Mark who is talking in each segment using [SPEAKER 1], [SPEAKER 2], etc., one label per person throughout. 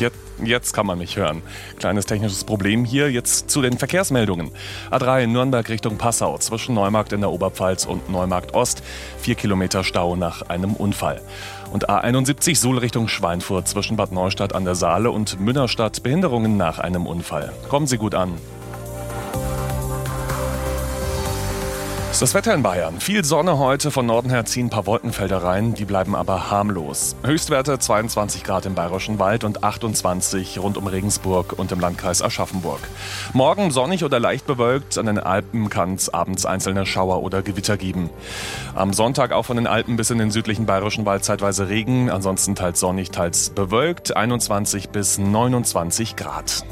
[SPEAKER 1] Jetzt kann man mich hören. Kleines technisches Problem hier. Jetzt zu den Verkehrsmeldungen. A3 Nürnberg Richtung Passau zwischen Neumarkt in der Oberpfalz und Neumarkt Ost. 4 Kilometer Stau nach einem Unfall. Und A71 Suhl Richtung Schweinfurt zwischen Bad Neustadt an der Saale und Münnerstadt. Behinderungen nach einem Unfall. Kommen Sie gut an. Das Wetter in Bayern. Viel Sonne heute, von Norden her ziehen ein paar Wolkenfelder rein, die bleiben aber harmlos. Höchstwerte 22 Grad im Bayerischen Wald und 28 rund um Regensburg und im Landkreis Aschaffenburg. Morgen sonnig oder leicht bewölkt, an den Alpen kann es abends einzelne Schauer oder Gewitter geben. Am Sonntag auch von den Alpen bis in den südlichen Bayerischen Wald zeitweise Regen, ansonsten teils sonnig, teils bewölkt, 21 bis 29 Grad.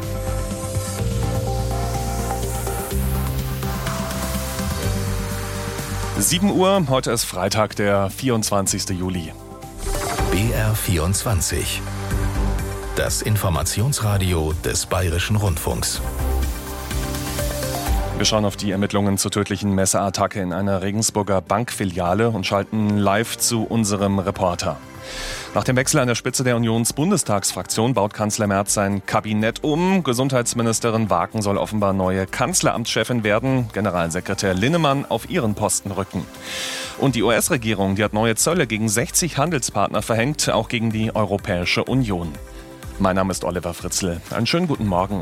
[SPEAKER 1] (7 Uhr), heute ist Freitag, der 24. Juli.
[SPEAKER 2] BR24. Das Informationsradio des Bayerischen Rundfunks.
[SPEAKER 1] Wir schauen auf die Ermittlungen zur tödlichen Messerattacke in einer Regensburger Bankfiliale und schalten live zu unserem Reporter. Nach dem Wechsel an der Spitze der Unions-Bundestagsfraktion baut Kanzler Merz sein Kabinett um. Gesundheitsministerin Waken soll offenbar neue Kanzleramtschefin werden. Generalsekretär Linnemann auf ihren Posten rücken. Und die US-Regierung, die hat neue Zölle gegen 60 Handelspartner verhängt, auch gegen die Europäische Union. Mein Name ist Oliver Fritzl. Einen schönen guten Morgen.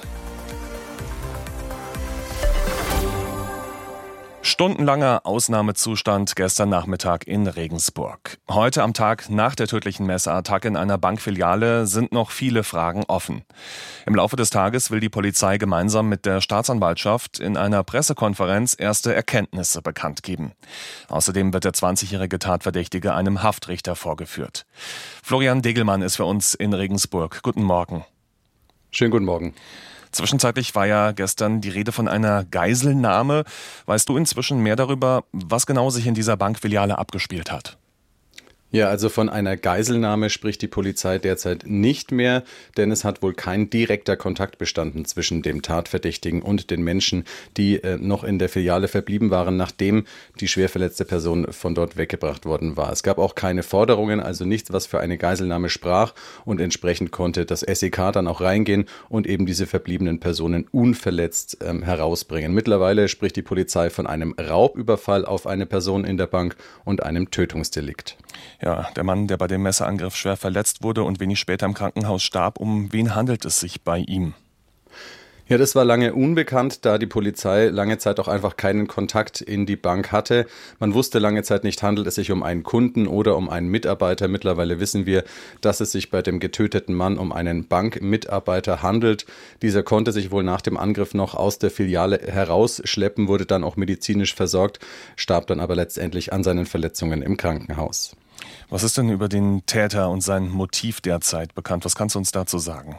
[SPEAKER 1] Stundenlanger Ausnahmezustand gestern Nachmittag in Regensburg. Heute am Tag nach der tödlichen Messerattacke in einer Bankfiliale sind noch viele Fragen offen. Im Laufe des Tages will die Polizei gemeinsam mit der Staatsanwaltschaft in einer Pressekonferenz erste Erkenntnisse bekannt geben. Außerdem wird der 20-jährige Tatverdächtige einem Haftrichter vorgeführt. Florian Degelmann ist für uns in Regensburg. Guten Morgen.
[SPEAKER 3] Schönen guten Morgen.
[SPEAKER 1] Zwischenzeitlich war ja gestern die Rede von einer Geiselnahme. Weißt du inzwischen mehr darüber, was genau sich in dieser Bankfiliale abgespielt hat?
[SPEAKER 3] Ja, also von einer Geiselnahme spricht die Polizei derzeit nicht mehr, denn es hat wohl kein direkter Kontakt bestanden zwischen dem Tatverdächtigen und den Menschen, die noch in der Filiale verblieben waren, nachdem die schwer verletzte Person von dort weggebracht worden war. Es gab auch keine Forderungen, also nichts, was für eine Geiselnahme sprach, und entsprechend konnte das SEK dann auch reingehen und eben diese verbliebenen Personen unverletzt herausbringen. Mittlerweile spricht die Polizei von einem Raubüberfall auf eine Person in der Bank und einem Tötungsdelikt.
[SPEAKER 1] Ja, der Mann, der bei dem Messerangriff schwer verletzt wurde und wenig später im Krankenhaus starb, um wen handelt es sich bei ihm?
[SPEAKER 3] Ja, das war lange unbekannt, da die Polizei lange Zeit auch einfach keinen Kontakt in die Bank hatte. Man wusste lange Zeit nicht, handelt es sich um einen Kunden oder um einen Mitarbeiter. Mittlerweile wissen wir, dass es sich bei dem getöteten Mann um einen Bankmitarbeiter handelt. Dieser konnte sich wohl nach dem Angriff noch aus der Filiale herausschleppen, wurde dann auch medizinisch versorgt, starb dann aber letztendlich an seinen Verletzungen im Krankenhaus.
[SPEAKER 1] Was ist denn über den Täter und sein Motiv derzeit bekannt? Was kannst du uns dazu sagen?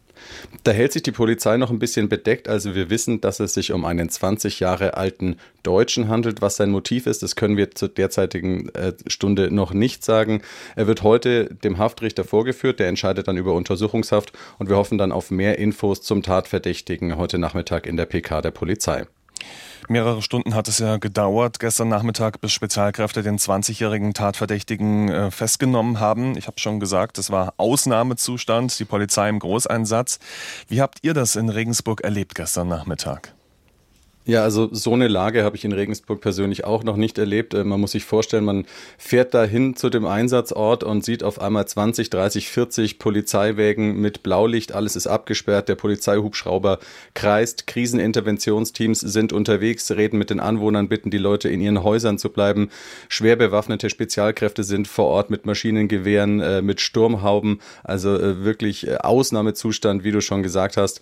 [SPEAKER 3] Da hält sich die Polizei noch ein bisschen bedeckt. Also wir wissen, dass es sich um einen 20 Jahre alten Deutschen handelt. Was sein Motiv ist, das können wir zur derzeitigen Stunde noch nicht sagen. Er wird heute dem Haftrichter vorgeführt. Der entscheidet dann über Untersuchungshaft. Und wir hoffen dann auf mehr Infos zum Tatverdächtigen heute Nachmittag in der PK der Polizei.
[SPEAKER 1] Mehrere Stunden hat es ja gedauert, gestern Nachmittag, bis Spezialkräfte den 20-jährigen Tatverdächtigen festgenommen haben. Ich habe schon gesagt, es war Ausnahmezustand, die Polizei im Großeinsatz. Wie habt ihr das in Regensburg erlebt gestern Nachmittag?
[SPEAKER 3] Ja, also so eine Lage habe ich in Regensburg persönlich auch noch nicht erlebt. Man muss sich vorstellen, man fährt da hin zu dem Einsatzort und sieht auf einmal 20, 30, 40 Polizeiwägen mit Blaulicht. Alles ist abgesperrt, der Polizeihubschrauber kreist, Kriseninterventionsteams sind unterwegs, reden mit den Anwohnern, bitten die Leute in ihren Häusern zu bleiben. Schwer bewaffnete Spezialkräfte sind vor Ort mit Maschinengewehren, mit Sturmhauben. Also wirklich Ausnahmezustand, wie du schon gesagt hast.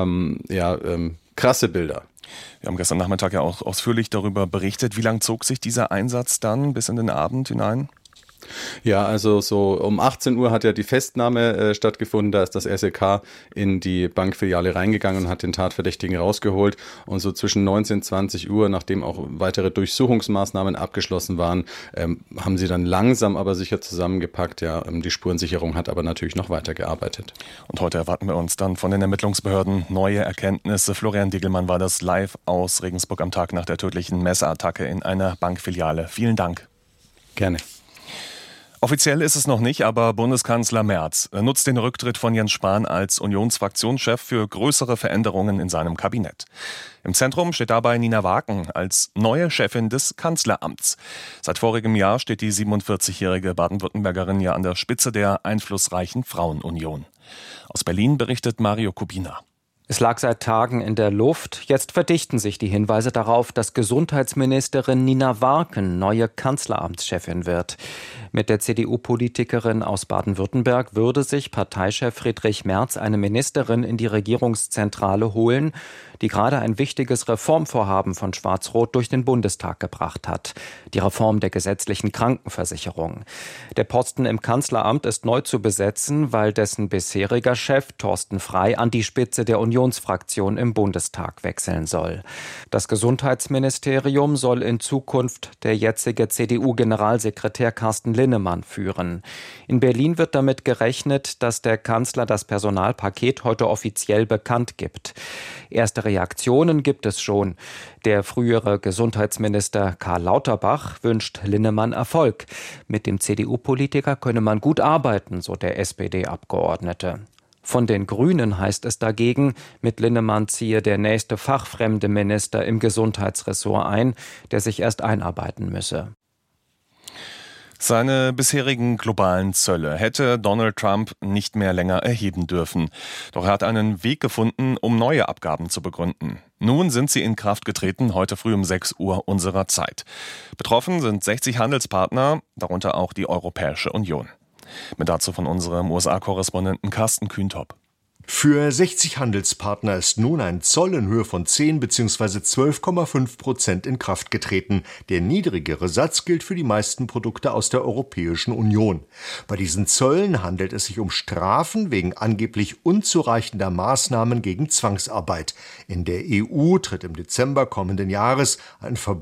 [SPEAKER 3] Krasse Bilder.
[SPEAKER 1] Wir haben gestern Nachmittag ja auch ausführlich darüber berichtet. Wie lang zog sich dieser Einsatz dann bis in den Abend hinein?
[SPEAKER 3] Ja, also so um 18 Uhr hat ja die Festnahme stattgefunden. Da ist das SEK in die Bankfiliale reingegangen und hat den Tatverdächtigen rausgeholt. Und so zwischen 19 und 20 Uhr, nachdem auch weitere Durchsuchungsmaßnahmen abgeschlossen waren, haben sie dann langsam aber sicher zusammengepackt. Ja, die Spurensicherung hat aber natürlich noch weiter gearbeitet.
[SPEAKER 1] Und heute erwarten wir uns dann von den Ermittlungsbehörden neue Erkenntnisse. Florian Degelmann war das live aus Regensburg am Tag nach der tödlichen Messerattacke in einer Bankfiliale. Vielen Dank.
[SPEAKER 3] Gerne.
[SPEAKER 1] Offiziell ist es noch nicht, aber Bundeskanzler Merz nutzt den Rücktritt von Jens Spahn als Unionsfraktionschef für größere Veränderungen in seinem Kabinett. Im Zentrum steht dabei Nina Waken als neue Chefin des Kanzleramts. Seit vorigem Jahr steht die 47-jährige Baden-Württembergerin ja an der Spitze der einflussreichen Frauenunion. Aus Berlin berichtet Mario Kubina.
[SPEAKER 4] Es lag seit Tagen in der Luft. Jetzt verdichten sich die Hinweise darauf, dass Gesundheitsministerin Nina Waken neue Kanzleramtschefin wird. Mit der CDU-Politikerin aus Baden-Württemberg würde sich Parteichef Friedrich Merz eine Ministerin in die Regierungszentrale holen, die gerade ein wichtiges Reformvorhaben von Schwarz-Rot durch den Bundestag gebracht hat. Die Reform der gesetzlichen Krankenversicherung. Der Posten im Kanzleramt ist neu zu besetzen, weil dessen bisheriger Chef Thorsten Frey an die Spitze der Unionsfraktion im Bundestag wechseln soll. Das Gesundheitsministerium soll in Zukunft der jetzige CDU-Generalsekretär Carsten Linnemann führen. In Berlin wird damit gerechnet, dass der Kanzler das Personalpaket heute offiziell bekannt gibt. Erste Reaktionen gibt es schon. Der frühere Gesundheitsminister Karl Lauterbach wünscht Linnemann Erfolg. Mit dem CDU-Politiker könne man gut arbeiten, so der SPD-Abgeordnete. Von den Grünen heißt es dagegen, mit Linnemann ziehe der nächste fachfremde Minister im Gesundheitsressort ein, der sich erst einarbeiten müsse.
[SPEAKER 1] Seine bisherigen globalen Zölle hätte Donald Trump nicht mehr länger erheben dürfen. Doch er hat einen Weg gefunden, um neue Abgaben zu begründen. Nun sind sie in Kraft getreten, heute früh um 6 Uhr unserer Zeit. Betroffen sind 60 Handelspartner, darunter auch die Europäische Union. Mit dazu von unserem USA-Korrespondenten Carsten Kühntop.
[SPEAKER 5] Für 60 Handelspartner ist nun ein Zoll in Höhe von 10 bzw. 12,5% in Kraft getreten. Der niedrigere Satz gilt für die meisten Produkte aus der Europäischen Union. Bei diesen Zöllen handelt es sich um Strafen wegen angeblich unzureichender Maßnahmen gegen Zwangsarbeit. In der EU tritt im Dezember kommenden Jahres ein Verbot